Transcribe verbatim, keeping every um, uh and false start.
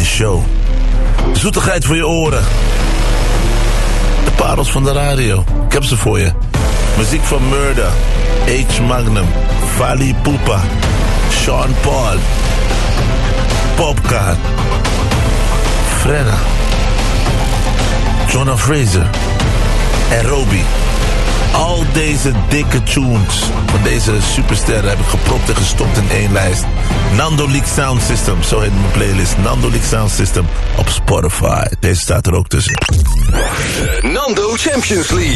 show. Zoetigheid voor je oren. De parels van de radio. Ik heb ze voor je. Muziek van Murder, H. Magnum, Fally Ipupa, Sean Paul, Popcaan, Frenna, Jonah Fraser en Robbie. Al deze dikke tunes van deze supersterren heb ik gepropt en gestopt in één lijst. Nando Leak Sound System, zo heet mijn playlist. Nando Leak Sound System op Spotify. Deze staat er ook tussen. Nando Champions League.